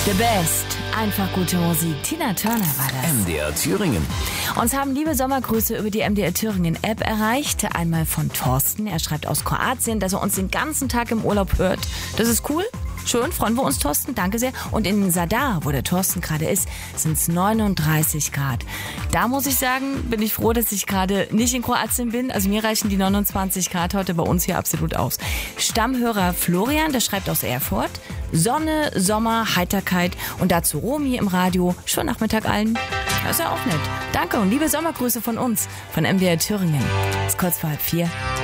The Best. Einfach gute Musik. Tina Turner war das. MDR Thüringen. Uns haben liebe Sommergrüße über die MDR Thüringen App erreicht. Einmal von Thorsten. Er schreibt aus Kroatien, dass er uns den ganzen Tag im Urlaub hört. Das ist cool. Schön, freuen wir uns, Thorsten. Danke sehr. Und in Zadar, wo der Thorsten gerade ist, sind es 39 Grad. Da muss ich sagen, bin ich froh, dass ich gerade nicht in Kroatien bin. Also mir reichen die 29 Grad heute bei uns hier absolut aus. Stammhörer Florian, der schreibt aus Erfurt. Sonne, Sommer, Heiterkeit und dazu Romy im Radio. Schönen Nachmittag allen. Das ist ja auch nett. Danke und liebe Sommergrüße von uns, von MDR Thüringen. Es ist kurz vor 3:30.